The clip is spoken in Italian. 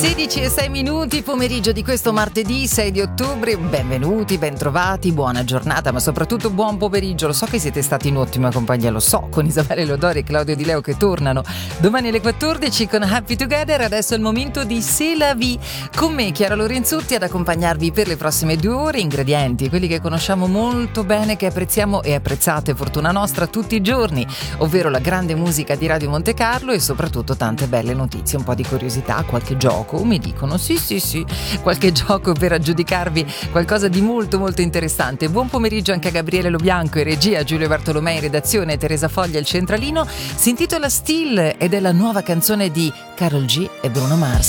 16:06, pomeriggio di questo martedì 6 di ottobre. Benvenuti, bentrovati, buona giornata, ma soprattutto buon pomeriggio. Lo so che siete stati in ottima compagnia, lo so, con Isabelle Lodori e Claudio Di Leo che tornano domani alle 14 con Happy Together. Adesso è il momento di C'est la vie. Con me, Chiara Lorenzutti, ad accompagnarvi per le prossime 2 ore. Ingredienti, quelli che conosciamo molto bene, che apprezziamo e apprezzate, fortuna nostra, tutti i giorni, ovvero la grande musica di Radio Monte Carlo e soprattutto tante belle notizie, un po' di curiosità, qualche gioco, mi dicono sì, qualche gioco per aggiudicarvi qualcosa di molto molto interessante. Buon pomeriggio anche a Gabriele Lobianco in regia, Giulio Bartolomei in redazione, Teresa Foglia il centralino. Si intitola Still ed è la nuova canzone di Karol G e Bruno Mars.